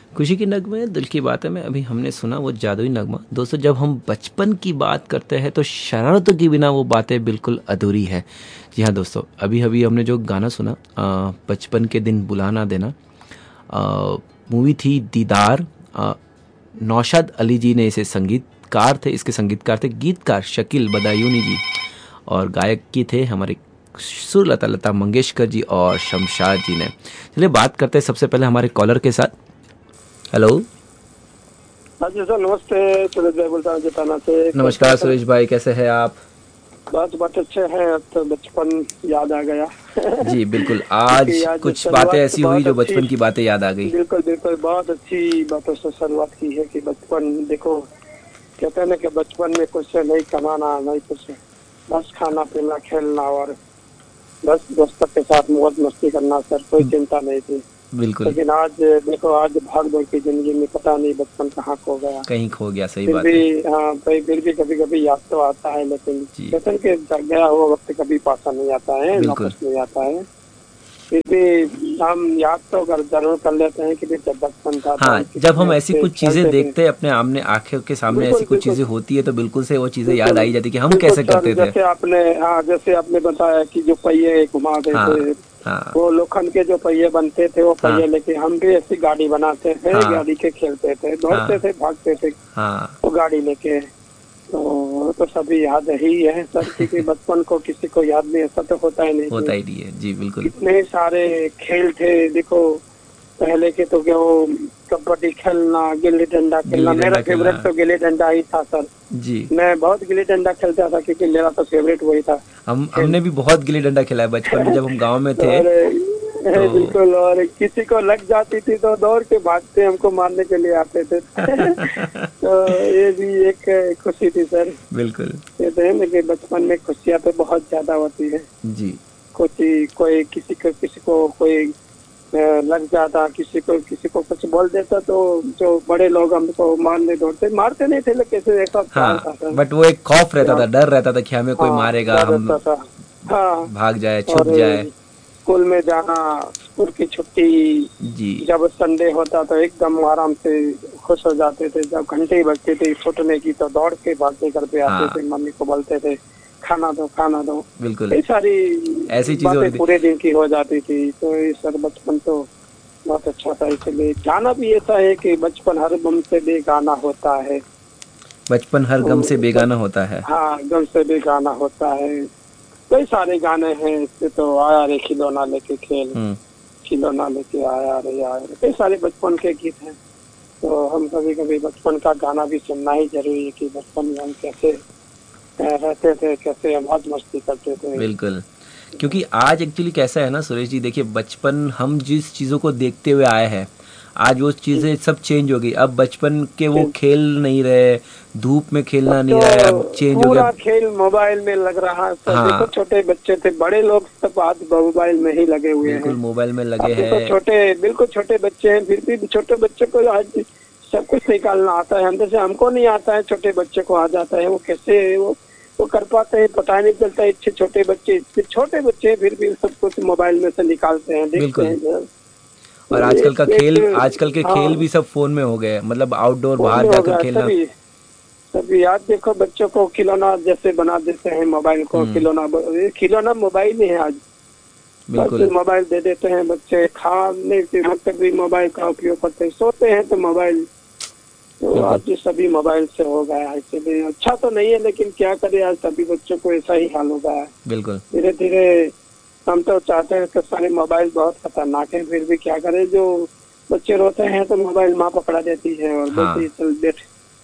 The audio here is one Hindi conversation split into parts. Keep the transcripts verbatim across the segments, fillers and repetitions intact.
खुशी की नगमे दिल की बातें में अभी हमने सुना वो जादुई नगमा। दोस्तों, जब हम बचपन की बात करते हैं तो शरारतों के बिना वो बातें बिल्कुल अधूरी है। जी हाँ दोस्तों, अभी अभी हमने जो गाना सुना आ, बचपन के दिन बुला ना देना, मूवी थी दीदार। आ, नौशाद अली जी ने इसे संगीतकार थे, इसके संगीतकार थे गीतकार शकील बदायूनी जी, और गायक की थे हमारे सुरलता लता मंगेशकर जी और शमशाद जी ने। चलिए बात करते हैं सबसे पहले हमारे कॉलर के साथ। हेलो। हाँ जी सर, नमस्ते। सुरेश भाई बोलता हूँ जताना से। नमस्कार सुरेश भाई, कैसे हैं आप? बस बहुत अच्छे हैं। अब तो बचपन याद आ गया। जी बिल्कुल, आज, आज कुछ बातें ऐसी हुई जो बचपन की बातें याद आ गई। बिल्कुल बिल्कुल, बहुत अच्छी बातों से शुरुआत की है कि बचपन देखो, कहते हैं ना कि बचपन में कुछ नहीं कमाना नहीं कुछ, बस खाना पीना खेलना और बस दोस्तों के साथ मौज मस्ती करना सर, कोई चिंता नहीं थी। बिल्कुल। लेकिन आज देखो, आज भाग दौड़ की जिंदगी में पता नहीं बचपन कहाँ खो गया, कहीं खो गया। सही फिर बात भी है। हाँ भाई, फिर भी कभी कभी याद तो आता है, लेकिन कहते हैं कि गया हुआ वक्त कभी पासा नहीं आता है, वापस नहीं आता है। फिर भी हम याद तो कर जरूर कर लेते हैं कि जब बचपन था। हाँ, जब हम ऐसी कुछ चीजें देखते हैं अपने आमने आंखों के सामने, ऐसी कुछ चीजें होती है तो बिल्कुल से वो चीजें याद आई जाती कि हम कैसे करते थे। जैसे आपने हाँ जैसे आपने बताया कि जो पहिए घुमाते थे, हाँ, वो लोखंड के जो पहिए बनते थे वो पहिए, हाँ, लेके हम भी ऐसी गाड़ी बनाते थे, हाँ, गाड़ी के खेलते थे, दौड़ते, हाँ, थे, भागते थे, हाँ, वो गाड़ी लेके। तो तो सभी याद ही है सर, क्योंकि बचपन को किसी को याद नहीं, ऐसा तो होता ही नहीं होता ही नहीं है। जी बिल्कुल। कितने सारे खेल थे देखो पहले के, तो क्या वो कबड्डी खेलना, गिल्ली डंडा खेलना। मेरा फेवरेट तो गिल्ली डंडा ही था सर जी। मैं बहुत गिल्ली डंडा खेलता था क्योंकि मेरा तो फेवरेट वही था। हम हमने भी बहुत गिल्ली डंडा खेला है बचपन में, जब हम गांव में थे। तो बिल्कुल, और किसी को लग जाती थी तो दौड़ के भागते हमको मारने के लिए आते थे। तो ये भी एक खुशी थी सर। बिल्कुल। कहते हैं ना कि बचपन में खुशियाँ तो बहुत ज्यादा होती है जी। कोई कोई किसी को किसी को कोई लग जाता, किसी को किसी को कुछ बोल देता तो जो बड़े लोग हमको मारने दौड़ते, मारते नहीं थे लेकिन ऐसा हाँ, बट वो एक खौफ रहता था, डर रहता था कि हमें कोई हाँ, मारेगा, हम हाँ, भाग जाए, छुप जाए। स्कूल में जाना, स्कूल की छुट्टी जी, जब संडे होता तो एकदम आराम से खुश हो जाते थे। जब घंटे बजते थे छूटने की तो दौड़ के भागते घर पे आते थे, मम्मी को बोलते थे खाना दो खाना दो। बिल्कुल, ये सारी ऐसी चीजें पूरे दिन की हो जाती थी। तो ये सर बचपन तो बहुत अच्छा था। इसलिए गाना भी ऐसा है कि बचपन हर गम से बेगाना होता है। बचपन हर गम से बेगाना होता है। हाँ, गम से बेगाना होता है। कई सारे गाने हैं इससे, तो आया रे खिलौना लेके खेल, खिलौना लेके आया रे आया, कई सारे बचपन के गीत हैं। तो हम कभी कभी बचपन का गाना भी सुनना ही जरूरी है कि बचपन में हम कैसे रहते थे, कैसे मौज मस्ती करते थे। बिल्कुल, क्योंकि आज एक्चुअली कैसा है ना सुरेश जी, देखिए बचपन हम जिस चीज़ों को देखते हुए आए हैं, आज वो चीज़ें सब चेंज हो गई। अब बचपन के वो खेल नहीं रहे, धूप में खेलना नहीं रहा है, अब चेंज हो गया। पूरा खेल मोबाइल में लग रहा है। हाँ, देखो छोटे बच्चे थे, बड़े लोग सब आज मोबाइल में ही लगे हुए हैं। बिल्कुल मोबाइल में लगे हैं। छोटे बिल्कुल छोटे बच्चे हैं, फिर भी छोटे बच्चे को आज सब कुछ निकालना आता है अंदर से। हमको नहीं आता है, छोटे बच्चे को आ जाता है। वो कैसे वो वो कर पाते हैं पता नहीं चलता। इतने छोटे बच्चे छोटे बच्चे फिर भी सब कुछ मोबाइल में से निकालते हैं, देखते हैं। और आजकल का खेल, आजकल के खेल भी सब फोन में हो गए, मतलब आउटडोर बाहर जाकर खेलना। सभी सभी आज देखो बच्चों को खिलौना जैसे बना देते हैं, मोबाइल को खिलौना, खिलौना मोबाइल ही है आज। बिल्कुल, मोबाइल दे देते हैं बच्चे, खाने के वक्त भी मोबाइल का उपयोग करते हैं, सोते हैं तो मोबाइल। तो आज जो सभी मोबाइल से हो गया है, इसलिए अच्छा तो नहीं है, लेकिन क्या करें आज सभी बच्चों को ऐसा ही हाल हो गया है। बिल्कुल, धीरे धीरे हम तो चाहते हैं कि सारे मोबाइल बहुत खतरनाक है, फिर भी क्या करें, जो बच्चे रोते हैं तो मोबाइल माँ पकड़ा देती है और बोलती है चल बैठ।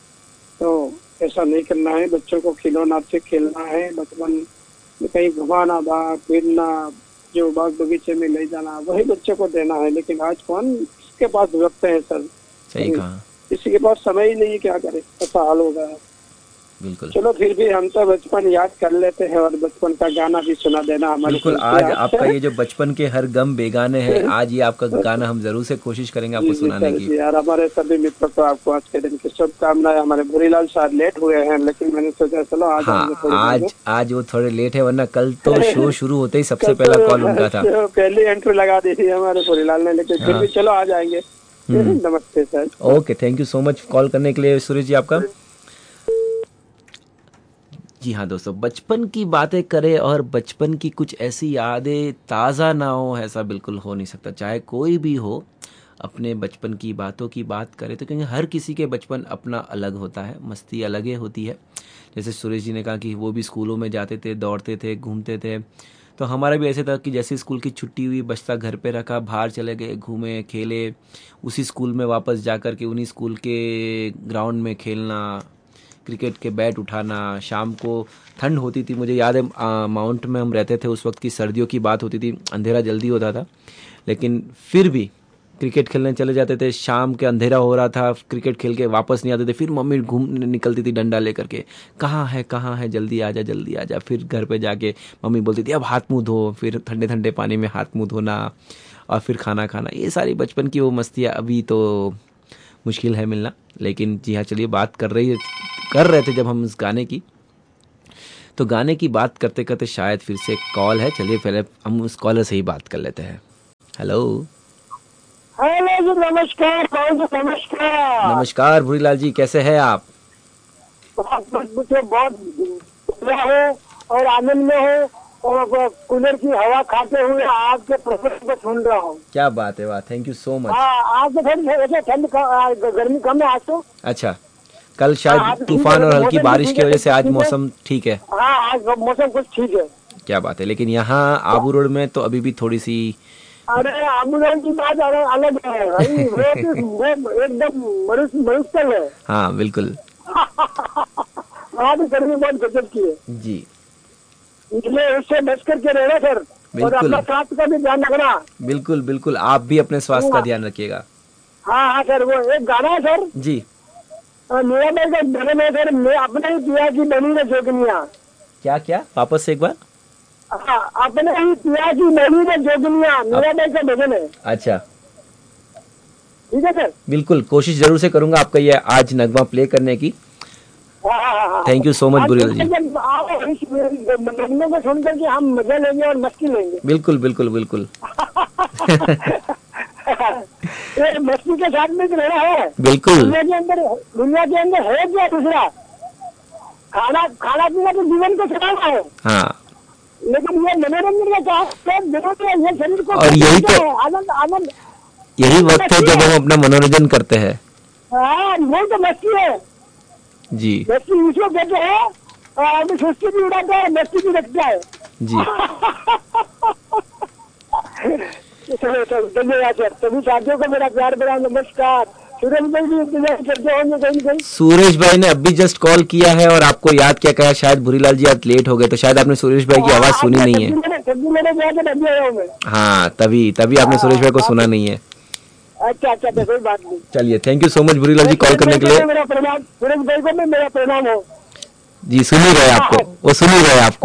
तो ऐसा नहीं करना है, बच्चों को खिलौना से खेलना है, बचपन में कहीं घुमाना, बाहर फिरना, जो बाग बगीचे में ले जाना, वही बच्चों को देना है। लेकिन आज कौन किसके पास वक्त है सर, सही कहा, किसी के पास समय ही नहीं, क्या करे, ऐसा हाल हो गया। बिल्कुल, चलो फिर भी हम तो बचपन याद कर लेते हैं और बचपन का गाना भी सुना देना हमारे। बिल्कुल, आज आपका ये जो बचपन के हर गम बेगाने हैं, आज ये आपका गाना हम जरूर से कोशिश करेंगे आपको सुनाने की। यार हमारे सभी मित्रों को आपको आज के दिन की शुभकामनाएं। हमारे भूरीलाल शायद लेट हुए हैं, लेकिन मैंने सोचा चलो आज हाँ, आज आज वो थोड़े लेट है, वरना कल तो शो शुरू होते ही सबसे पहला कॉल उनका था। पहली एंट्री लगा दी थी हमारे भूरीलाल ने, लेकिन फिर भी चलो आ जाएंगे। नमस्ते sir. Okay, thank you so much call करने के लिए सुरेश जी आपका। जी हाँ दोस्तों, बचपन की बातें करें और बचपन की कुछ ऐसी यादें ताज़ा ना हो, ऐसा बिल्कुल हो नहीं सकता। चाहे कोई भी हो, अपने बचपन की बातों की बात करें तो क्योंकि हर किसी के बचपन अपना अलग होता है, मस्ती अलग ही होती है। जैसे सुरेश जी ने कहा कि वो भी स्कूलों में जाते थे, दौड़ते थे, घूमते थे, तो हमारा भी ऐसे था कि जैसे स्कूल की छुट्टी हुई, बस्ता घर पे रखा, बाहर चले गए, घूमे, खेले, उसी स्कूल में वापस जा कर के उन्हीं स्कूल के ग्राउंड में खेलना, क्रिकेट के बैट उठाना। शाम को ठंड होती थी, मुझे याद है आ, माउंट में हम रहते थे उस वक्त की सर्दियों की बात होती थी, अंधेरा जल्दी होता था, लेकिन फिर भी क्रिकेट खेलने चले जाते थे। शाम के अंधेरा हो रहा था, क्रिकेट खेल के वापस नहीं आते थे, फिर मम्मी घूमने निकलती थी डंडा लेकर के, कहाँ है कहाँ है, जल्दी आ जा जल्दी आ जा। फिर घर पे जाके मम्मी बोलती थी अब हाथ मुँह धो, फिर ठंडे ठंडे पानी में हाथ मुँह धोना और फिर खाना खाना। ये सारी बचपन की वो मस्तियाँ अभी तो मुश्किल है मिलना। लेकिन जी हाँ, चलिए बात कर रही कर रहे थे जब हम इस गाने की, तो गाने की बात करते करते शायद फिर से कॉल है। चलिए पहले हम उस कॉलर से ही बात कर लेते हैं। हेलो हेलो जी, नमस्कार नमस्कार। नमस्कार भूरीलाल जी, कैसे हैं आप? बहुत मुझे बहुत हो और आनंद में हो और कूलर की हवा खाते हुए आपके प्रोफेसर को सुन रहा हूँ। क्या बात है, वाह, थैंक यू सो मच। हाँ, आज तो ठंड ठंड गर्मी कम है आज तो। अच्छा, कल शायद तूफान और हल्की बारिश की वजह से आज मौसम ठीक है। हाँ, आज मौसम कुछ ठीक है। क्या बात है, लेकिन यहाँ आबू रोड में तो अभी भी थोड़ी सी, अरे आबू रोड की बात अलग है भाई, वो एकदम मरुस्थल है। हाँ बिल्कुल। वहाँ भी गर्मी बहुत गजब की है जी, इसलिए उससे बच करके रहना सर, और अपना स्वास्थ्य का भी ध्यान रखना। बिल्कुल बिल्कुल, आप भी अपने स्वास्थ्य का ध्यान रखिएगा। हाँ हाँ सर, वो एक गाना है सर जी, मेरा भाई का भजन है सर, मैं अपने ही पिया की बनी ने जोगनिया। क्या क्या, वापस से एक बार। हाँ, अपने ही पिया की बनी ने जोगनिया, मेरा भाई का भजन है। अच्छा, ठीक है सर, बिल्कुल कोशिश जरूर से करूंगा आपका ये आज नगमा प्ले करने की। थैंक यू सो मच बुरीलाल जी। नगमे को सुन करके हम मजा लेंगे और मस्ती लेंगे। बिल्कुल बिल्कुल बिल्कुल। मस्ती के साथ में रहना है। बिल्कुल, दुनिया के अंदर दुनिया के अंदर है क्या दूसरा, खाना खाना पीना तो जीवन को चलाना है। हाँ, लेकिन ये मनोरंजन का क्या, ये शरीर को, और यही तो आनंद आनंद यही वक्त है जब हम अपना मनोरंजन करते हैं। हाँ, वो तो मस्ती है जी, मस्ती उसको कहते हैं, और सुस्ती भी उड़ाता है, मस्ती भी रखता है। जी धन्यवाद सर, सभी साथियों को मेरा प्यार भरा नमस्कार। सूरज भाई भी इंतजार करते होंगे कहीं कहीं। सुरेश भाई ने अभी जस्ट कॉल किया है और आपको याद क्या कहा, शायद भूरीलाल जी आज लेट हो गए, तो शायद आपने सुरेश भाई की आवाज सुनी नहीं है। हाँ, तभी तभी आपने सुरेश भाई को सुना नहीं है। अच्छा अच्छा, कोई बात नहीं। चलिए, thank you so much Bhurilal ji call करने के लिए। मेरा प्रणाम सूरज भाई को, मेरा प्रणाम हो जी, सुन ही रहे आपको, वो सुन ही रहे आपको।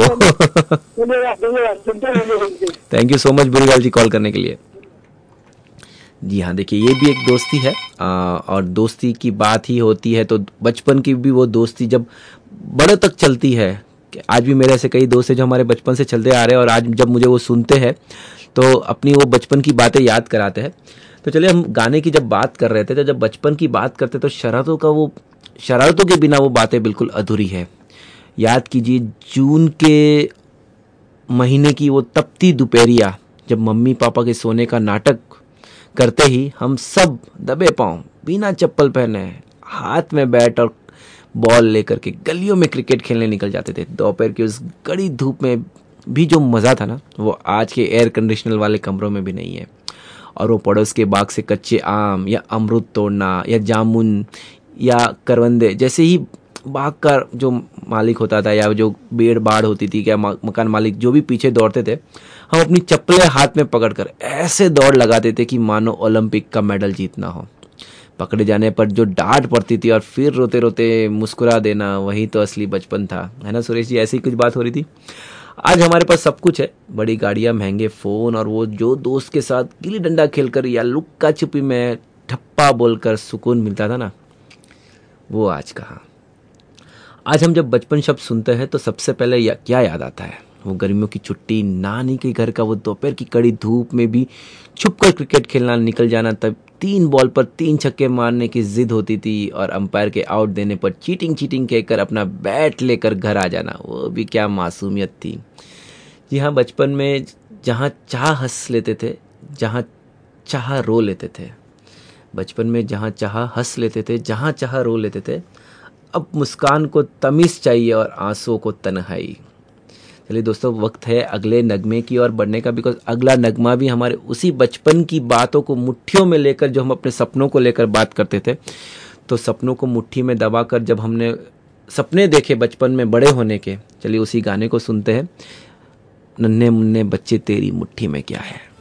Thank you so much Bhurilal ji call करने के लिए। जी हाँ, देखिए ये भी एक दोस्ती है, आ, और दोस्ती की बात ही होती है तो बचपन की भी वो दोस्ती जब बड़े तक चलती है। आज भी मेरे ऐसे कई दोस्त हैं जो हमारे बचपन से चलते आ रहे हैं और आज जब मुझे वो सुनते हैं तो अपनी वो बचपन की बातें याद कराते हैं। तो चलिए, हम गाने की जब बात कर रहे थे तो जब बचपन की बात करते तो शरारतों का वो शरारतों के बिना वो बातें बिल्कुल अधूरी है। याद कीजिए, जून के महीने की वो तपती दोपहरिया, जब मम्मी पापा के सोने का नाटक करते ही हम सब दबे पांव बिना चप्पल पहने हाथ में बैट और बॉल लेकर के गलियों में क्रिकेट खेलने निकल जाते थे। दोपहर की उस कड़ी धूप में भी जो मज़ा था ना, वो आज के एयर कंडीशनर वाले कमरों में भी नहीं है। और वो पड़ोस के बाग से कच्चे आम या अमरूद तोड़ना या जामुन या करवंदे, जैसे ही बाग का जो मालिक होता था या जो बेड़ बाड़ होती थी, क्या मकान मालिक जो भी पीछे दौड़ते थे, हम अपनी चप्पलें हाथ में पकड़कर ऐसे दौड़ लगाते थे कि मानो ओलंपिक का मेडल जीतना हो। पकड़े जाने पर जो डांट पड़ती थी और फिर रोते रोते मुस्कुरा देना, वही तो असली बचपन था, है ना सुरेश जी? ऐसी कुछ बात हो रही थी। आज हमारे पास सब कुछ है, बड़ी गाड़ियां, महंगे फ़ोन, और वो जो दोस्त के साथ गिल्ली डंडा खेलकर या लुक्का छुपी में ठप्पा बोलकर सुकून मिलता था ना, वो आज कहाँ। आज हम जब बचपन शब्द सुनते हैं तो सबसे पहले या, क्या याद आता है? वो गर्मियों की छुट्टी, नानी के घर का वो दोपहर की कड़ी धूप में भी छुपकर क्रिकेट खेलना, निकल जाना तब तीन बॉल पर तीन छक्के मारने की जिद होती थी और अंपायर के आउट देने पर चीटिंग चीटिंग कहकर अपना बैट लेकर घर आ जाना, वो भी क्या मासूमियत थी। जी हाँ, बचपन में जहाँ चाह हंस लेते थे, जहाँ चाह रो लेते थे। बचपन में जहाँ चाह हंस लेते थे, जहाँ चाह रो लेते थे। अब मुस्कान को तमीज़ चाहिए और आंसुओं को तन्हाई। चलिए दोस्तों, वक्त है अगले नगमे की ओर बढ़ने का, बिकॉज अगला नगमा भी हमारे उसी बचपन की बातों को मुट्ठियों में लेकर, जो हम अपने सपनों को लेकर बात करते थे, तो सपनों को मुट्ठी में दबाकर जब हमने सपने देखे बचपन में बड़े होने के, चलिए उसी गाने को सुनते हैं, नन्हे मुन्ने बच्चे तेरी मुट्ठी में क्या है।